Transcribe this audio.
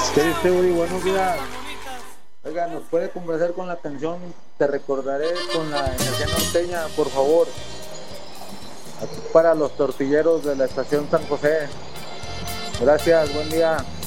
¿Qué dice Uri? Buenos días. Oiga, ¿nos puede conversar con la canción Te recordaré con la energía norteña, por favor? Aquí para los tortilleros de la estación San José. Gracias, buen día.